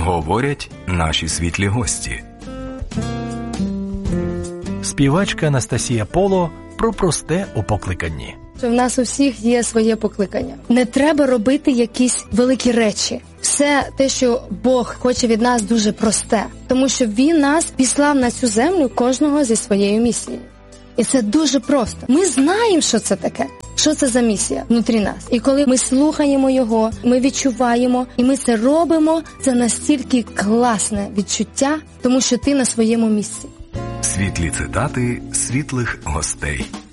говорять наші світлі гості. Співачка Анастасія Поло про просте у покликанні. В нас у всіх є своє покликання. Не треба робити якісь великі речі. Все те, що Бог хоче від нас, дуже просте. Тому що Він нас післав на цю землю кожного зі своєю місією. І це дуже просто. Ми знаємо, що це таке. Що це за місія внутрі нас. І коли ми слухаємо Його, ми відчуваємо, і ми це робимо, це настільки класне відчуття, тому що ти на своєму місці. Світлі цитати світлих гостей.